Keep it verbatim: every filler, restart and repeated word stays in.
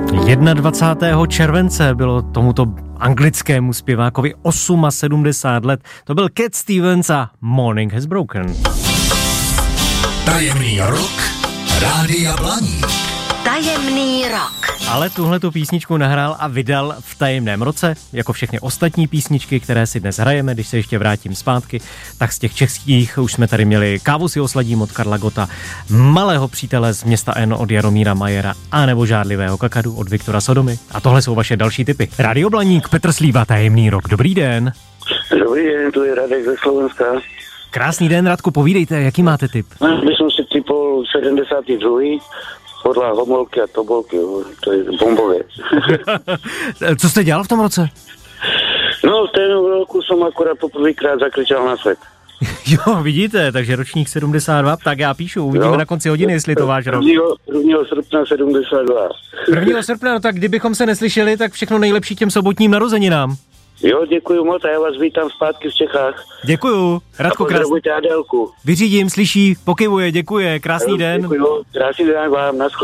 dvacátého prvního července bylo tomuto anglickému zpěvákovi sedmdesát osm let. To byl Cat Stevens a Morning Has Broken. Tajemný rok Rádia Blaník. Tajemný rok. Ale tuhletu písničku nahrál a vydal v tajemném roce, jako všechny ostatní písničky, které si dnes hrajeme. Když se ještě vrátím zpátky, tak z těch českých už jsme tady měli Kávu si osladím od Karla Gotta, Malého přítele z Města N od Jaromíra Majera a nebo Žádlivého kakadu od Viktora Sodomy. A tohle jsou vaše další tipy. Rádio Blaník, Petr Slíva, Tajemný rok. Dobrý den. Dobrý den, tu je Radek ze Slovenska. Krásný den, Radku, povídejte, jaký máte tip? My som si typol sedemdesiaty druhý podľa Homolky a Tobolky, to je bombové. Co jste dělal v tom roce? No, v tom roku som akurát poprvýkrát zakričal na svet. Jo, vidíte, takže ročník sedmdesát dva, tak já píšu, uvidíme jo na konci hodiny, jestli to váš rok. prvního srpna sedmdesát dva. prvního srpna, no tak kdybychom se neslyšeli, tak všechno nejlepší těm sobotním narozeninám. Jo, děkuju moc a já vás vítám zpátky v Čechách. Děkuju, Radko, krásný. Pozdravujte Adélku. Vyřídím, slyší, pokyvuje, děkuje, krásný jo, den. Děkuju, krásný den vám, naschle.